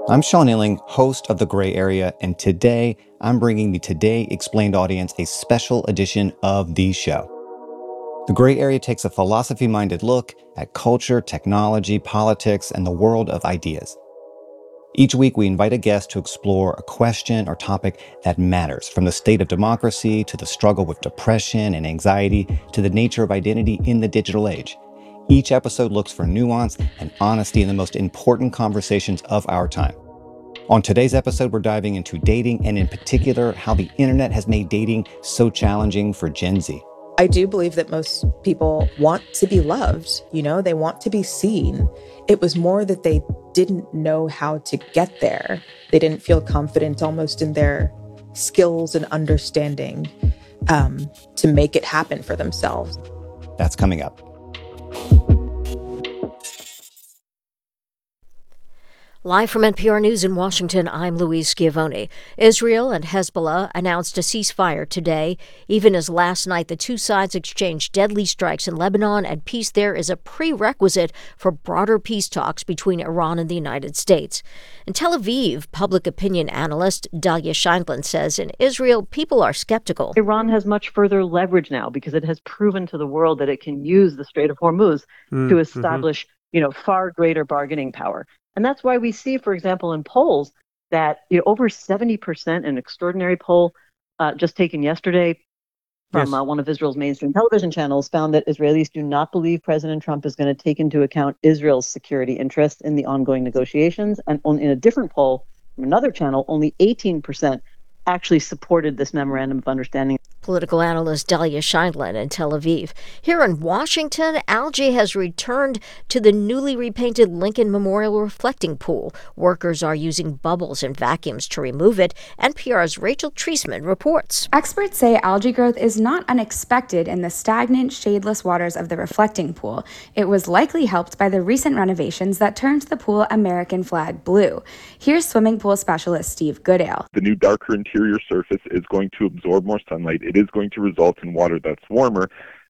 I'm Sean Illing, host of The Gray Area, and today I'm bringing the Today Explained audience a special edition of the show. The Gray Area takes a philosophy-minded look at culture, technology, politics, and the world of ideas. Each week, we invite a guest to explore a question or topic that matters, from the state of democracy to the struggle with depression and anxiety to the nature of identity in the digital age. Each episode looks for nuance and honesty in the most important conversations of our time. On today's episode, we're diving into dating and in particular, how the internet has made dating so challenging for Gen Z. I do believe that most people want to be loved, they want to be seen. It was more that they didn't know how to get there. They didn't feel confident almost in their skills and understanding to make it happen for themselves. That's coming up. Live from NPR News in Washington, I'm Louise Schiavone. Israel and Hezbollah announced a ceasefire today, even as last night the two sides exchanged deadly strikes in Lebanon, and peace there is a prerequisite for broader peace talks between Iran and the United States. In Tel Aviv, public opinion analyst Dalia Scheindlin says in Israel, people are skeptical. Iran has much further leverage now because it has proven to the world that it can use the Strait of Hormuz to establish, far greater bargaining power. And that's why we see, for example, in polls that over 70%, an extraordinary poll just taken yesterday from one of Israel's mainstream television channels, found that Israelis do not believe President Trump is going to take into account Israel's security interests in the ongoing negotiations. And in a different poll from another channel, only 18% actually supported this memorandum of understanding. Political analyst Dalia Scheindlin in Tel Aviv. Here in Washington, algae has returned to the newly repainted Lincoln Memorial reflecting pool. Workers are using bubbles and vacuums to remove it. NPR's Rachel Treisman reports. Experts say algae growth is not unexpected in the stagnant, shadeless waters of the reflecting pool. It was likely helped by the recent renovations that turned the pool American flag blue. Here's swimming pool specialist Steve Goodale. The new darker interior surface is going to absorb more sunlight. It is going to result in water that's warmer.